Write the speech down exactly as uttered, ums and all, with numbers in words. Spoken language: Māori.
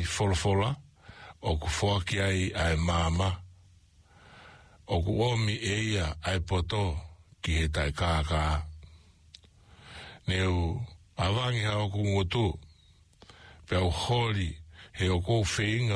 ai folafola, o ku foaki ai ai mama, o ku omi eia ai poto ki he tai kākā. Neu awangi hao ku ngotu, pe au hori he o kou whinga